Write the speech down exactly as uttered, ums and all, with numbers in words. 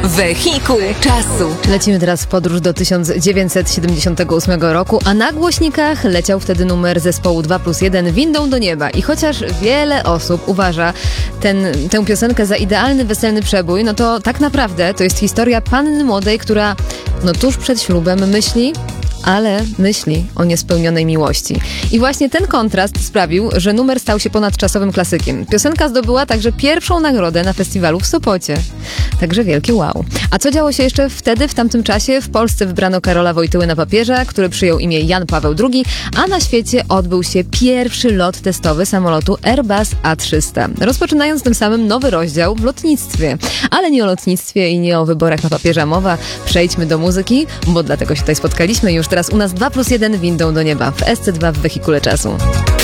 Wehikuł czasu. Lecimy teraz w podróż do tysiąc dziewięćset siedemdziesiątego ósmego roku, a na głośnikach leciał wtedy numer zespołu dwa plus jeden Windą do nieba. I chociaż wiele osób uważa ten, tę piosenkę za idealny weselny przebój, no to tak naprawdę to jest historia panny młodej, która no tuż przed ślubem myśli, ale myśli o niespełnionej miłości. I właśnie ten kontrast sprawił, że numer stał się ponadczasowym klasykiem. Piosenka zdobyła także pierwszą nagrodę na festiwalu w Sopocie. Także wielkie wow. A co działo się jeszcze wtedy, w tamtym czasie? W Polsce wybrano Karola Wojtyły na papierze, który przyjął imię Jan Paweł drugi, a na świecie odbył się pierwszy lot testowy samolotu Airbus A trzysta, rozpoczynając tym samym nowy rozdział w lotnictwie. Ale nie o lotnictwie i nie o wyborach na papierze mowa. Przejdźmy do muzyki, bo dlatego się tutaj spotkaliśmy. Już teraz u nas dwa plus jeden Windą do nieba w S C dwa w Wehikule czasu.